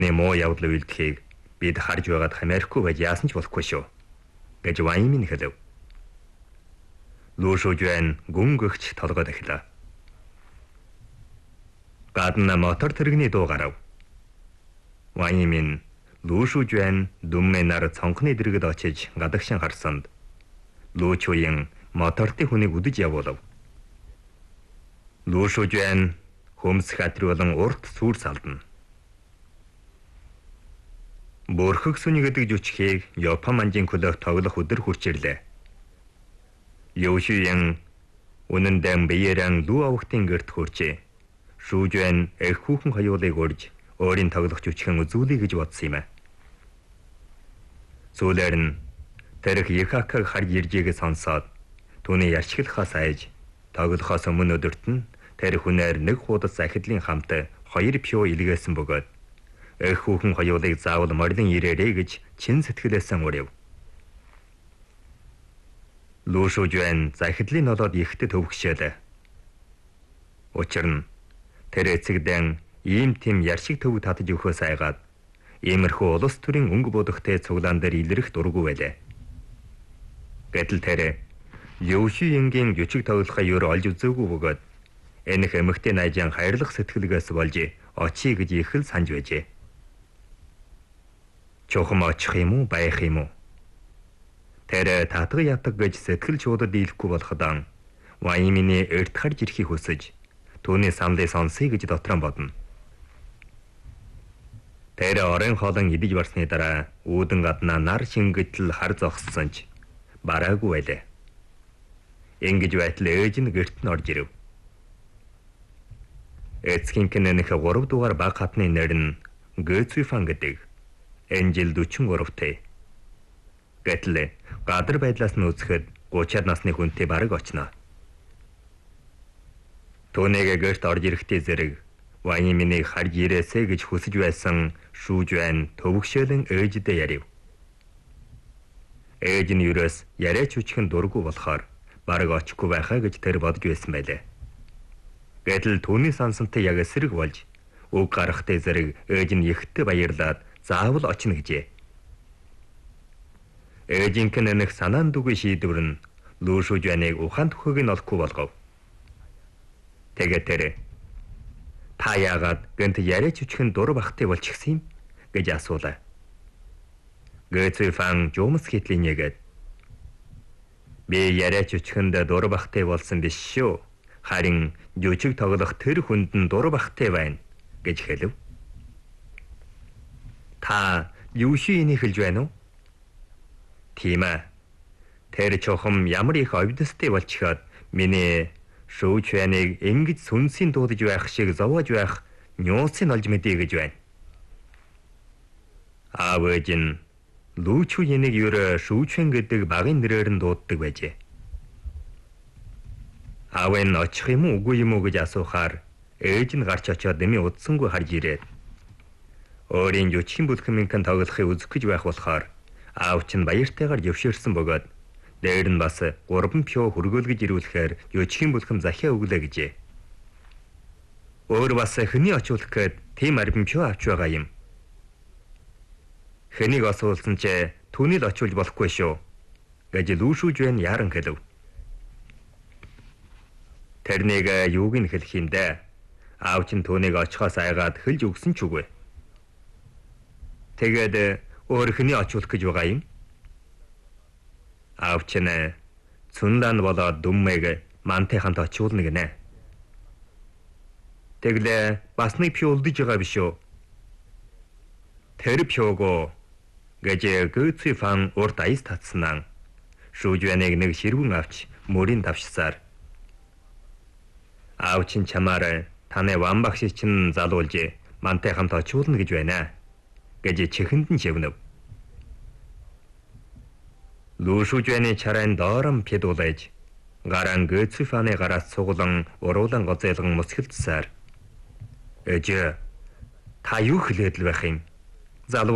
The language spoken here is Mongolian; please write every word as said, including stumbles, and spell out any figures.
Муу явдал үйлдэхийг бид харж байгаад хамаарахгүй байж яасан ч болохгүй шүү гэж Ваймин хэлв. Лүү Шүжвэн гүн гөгч толгойд эхлэв. Гадна мотор тэрэгний дуу гарав. Ваймин Лүү Шүжвэн дүммэ нар цонхны дэргэд очиж гадагшин харсанд Лүү Чуян мотортой хүнийг үдэж явуулав. Лүү Шүжвэн хөмсөх атруулан урт сүр салдана. Бүрхэг сүний гэдэг жүчгийг Япон манжийн клуб тоглох өдөр хурц ирлээ. Юу Шүян үнэндээ биеэрэн Лүү авахтын гэрт хурчээ. Шүжвэн эх хүүхэн хоёулыг урьж өөрийн тоглох жүчгэн үзүүлэе гэж бодсон юм а. Сүүлээр нь тэрх Якакаг харж иржээгээ сонсоод түүний ярьчглахаас айж тоглохоос өмнө өдөрт нь тэр хүнээр нэг хуудас захидлын хамт хоёр пио илгээсэн бөгөөд эх хүүхэн хоёулыг заавал морлон ирээрэй гэж чин сэтгэлээсээ урив. Лүү Шүжвэн захидлын нолоод ихтэй төвөгшөөлөө. Учир нь тэр эцэгдэн ийм тийм яршиг төвөг татаж өгөхөөс айгаад иймэрхүү улс төрийн өнгө бодохтой цуглаан дээр илэрх дургүй байлаа. Гэтэл тэр Юу Шүянгийн жүчиг тоглохоо юу олж үзээгүй бөгөөд энэх эмэгтэй найжийн хайрлах сэтгэлгээс болж очие гэж их л санаж байжээ. Чухам очих юм уу, байх юм уу? Тэр татга ятг гэж сэтгэл чуудад дийлэхгүй болохдоо Ваймины эрт харж ирэхийг хүсэж түүний самлыг сонсъё гэж дотроо бодно. Тэр орон хоолон идэж барсны дараа үүдэн гаднаа нар шингэтэл хар зогссон ч бараагүй байлаа. Ингэж байтал ээж нь гэрт нь орж ирэв. Эцгийн кэнэнийхээ гурав дугаар баг хатны нэр нь Гэцүфан гэдэг. Энэ жил дөрвөн гуравтай. Гэтэл гадар байдлаас нь үзэхэд гуравчаад насны хүнтэй бараг очно. Түүнийг гэрт орж ирэхдээ зэрэг Вайминийг харж ирээсэй гэж хүсэж байсан Шүжвэн төвөгшөөлөн ээждээ ярив. Ээж нь юрээс яриач үчхэн дургүй болохоор бараг очихгүй байхаа гэж тэр бодож байсан байлаа. Гэтэл түүний сансантай яг эсрэг болж үг гарахтай зэрэг ээж нь ихтэй баярлаад заавал очно гэжээ. Ээжийн кэнэнэх санаан дүгэй шийдвэр нь Лүү Шүжвэнийг ухаан төхөгийг нь олохгүй болгов. Тэгээд тэр та яагаад гэнт яриач үчхэн дур бахтай болчихсон юм гэж асуулаа. Гэцүфан жуумс хитлийн нэгэд би яриач үчхэнд дур бахтай болсон биш шүү. Харин жүжиг тоглох тэр хүнд нь дур бахтай байна гэж хэлв. Та юу шийний хэлж байна уу? Тийм ээ. Тэр чухам ямар их овдостой болчиход миний Шүжвэнийг ингэж сүнсийн дуудаж байх шиг зовоож байх нюусыг олж мэдээ гэж байна. Аав ээж нь Лүү Чуянийг юурэ Шүжвэн гэдэг багын нэрээр нь дууддаг байжээ. Аав нь очих юм уу үгүй юм уу гэж асуухаар ээж нь гарч очоод дэмий удсангүй харж ирээд өөрийн жүчгийн бүлхэмийнхэн тоглохыг үзэх гэж байх болохоор аав чинь баяртайгаар зөвшөөрсөн бөгөөд дээр нь бас гурван пио хөргөөлгөж ирүүлэхээр жүчгийн бүлхэм захиа өглөө гэжээ. Өөр бас хэний очуулах гээд тийм арбан пио авч байгаа юм. Хэнийг асуулсан ч түүний л очуулж болохгүй шүү гэж Лүү Шүжвэн яран хэлв. Тэрнийг юуг нь хэлэх юм дээ? Аав чинь түүнийг очихоос айгаад хэлж өгсөн ч үгүй. Тэгээд өөр хэний очуулах гэж байгаа юм? Аав чинь цүнлан болоод дүммэг мантайханд очуулна гинэ. Тэглээ бас нэг пио үлдэж байгаа биш үү? Тэр пиого гэж Гэцүфан урт аяс татснаа Шүжвэнийг нэг ширвэн авч мөрийн давшсаар аав чинь чамаар таны ван багш чинь залуулж мантай хамт очуулна гэж байна гэж чихэнд нь шивнэв. Лүү Шүжвэний чарайн доорон педуулж гаран Гэцүфаны гараас цуглан уруулан гоцойлгон мөсгөлдсаар ээж та юу хэлээд л байх юм? Залуу